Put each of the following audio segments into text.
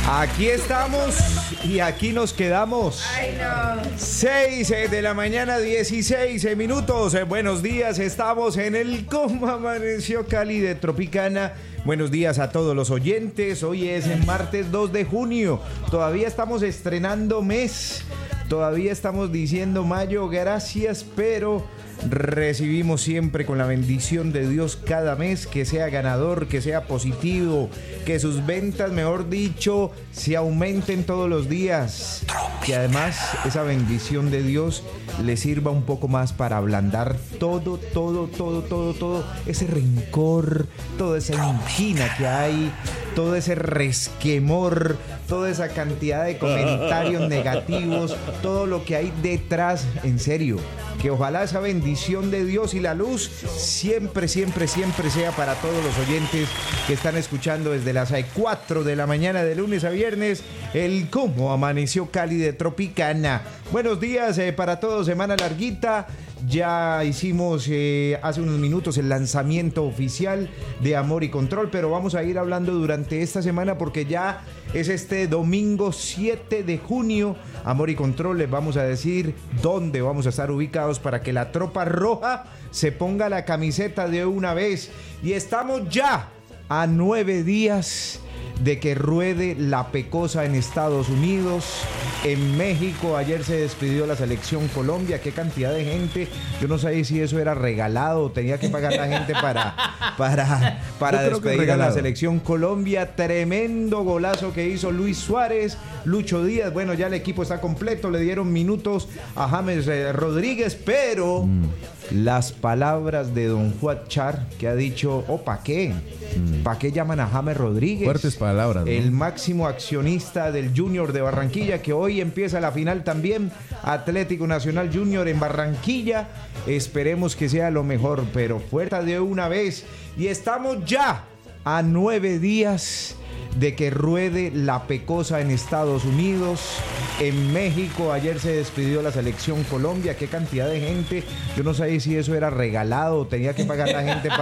Aquí estamos y aquí nos quedamos. Ay, no. 6 de la mañana, 16 minutos. Buenos días, estamos en el Cómo Amaneció Cali de Tropicana. Buenos días a todos los oyentes. Hoy es martes 2 de junio. Todavía estamos estrenando mes. Todavía estamos diciendo mayo, gracias, pero recibimos siempre con la bendición de Dios cada mes, que sea ganador, que sea positivo, que sus ventas, mejor dicho, se aumenten todos los días. Que además esa bendición de Dios le sirva un poco más para ablandar todo ese rencor, toda esa inquina que hay, todo ese resquemor, toda esa cantidad de comentarios negativos, todo lo que hay detrás, en serio. Que ojalá esa bendición de Dios y la luz siempre sea para todos los oyentes que están escuchando desde las 4 de la mañana de lunes a viernes el Cómo Amaneció Cali de Tropicana. Buenos días para todos, semana larguita. Ya hicimos hace unos minutos el lanzamiento oficial de Amor y Control, pero vamos a ir hablando durante esta semana porque ya es este domingo 7 de junio. Amor y Control, les vamos a decir dónde vamos a estar ubicados para que la tropa roja se ponga la camiseta de una vez. Y estamos ya a 9 días de que ruede la Pecosa en Estados Unidos, en México. Ayer se despidió la selección Colombia. Qué cantidad de gente. Yo no sé si eso era regalado o tenía que pagar la gente para despedir a la selección Colombia. Tremendo golazo que hizo Luis Suárez, Lucho Díaz. Bueno, ya el equipo está completo. Le dieron minutos a James Rodríguez, pero las palabras de don Juan Char, que ha dicho, ¿pa' qué? ¿Para qué llaman a James Rodríguez? Fuertes palabras, ¿no? El máximo accionista del Junior de Barranquilla, que hoy empieza la final también. Atlético Nacional Junior en Barranquilla. Esperemos que sea lo mejor, pero fuerza de una vez. Y estamos ya a 9 días de que ruede la Pecosa en Estados Unidos, en México. Ayer se despidió la selección Colombia. Qué cantidad de gente. Yo no sé si eso era regalado o tenía que pagar la gente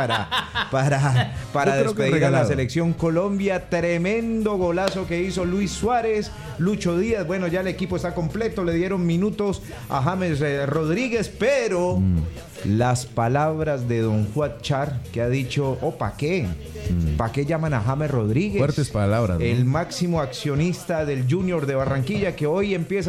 para despedir a la selección Colombia. Tremendo golazo que hizo Luis Suárez, Lucho Díaz. Bueno, ya el equipo está completo. Le dieron minutos a James Rodríguez, pero las palabras de don Juan Char, que ha dicho, ¿pa' qué? ¿Para qué llaman a James Rodríguez? Fuertes palabras, ¿no? El máximo accionista del Junior de Barranquilla, que hoy empieza